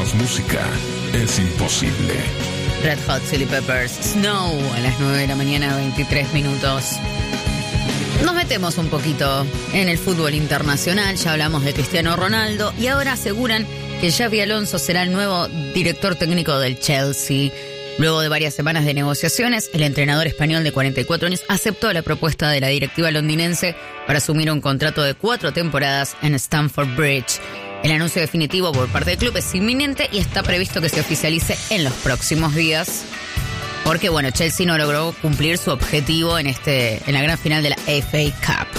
menos música es imposible. Red Hot Chili Peppers, Snow, a las 9 de la mañana, 23 minutos. Nos metemos un poquito en el fútbol internacional, ya hablamos de Cristiano Ronaldo y ahora aseguran que Xabi Alonso será el nuevo director técnico del Chelsea. Luego de varias semanas de negociaciones, el entrenador español de 44 años aceptó la propuesta de la directiva londinense para asumir un contrato de 4 temporadas en Stamford Bridge. El anuncio definitivo por parte del club es inminente y está previsto que se oficialice en los próximos días. Porque, Chelsea no logró cumplir su objetivo en la gran final de la FA Cup.